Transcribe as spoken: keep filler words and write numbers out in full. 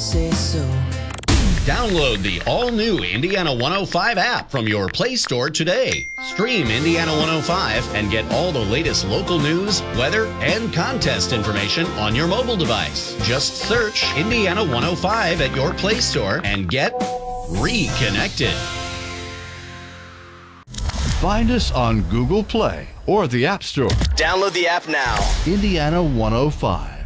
say so. Download the all-new Indiana one oh five app from your Play Store today. Stream Indiana one oh five and get all the latest local news, weather, and contest information on your mobile device. Just search Indiana one oh five at your Play Store and get reconnected. Find us on Google Play or the App Store. Download the app now. Indiana one oh five.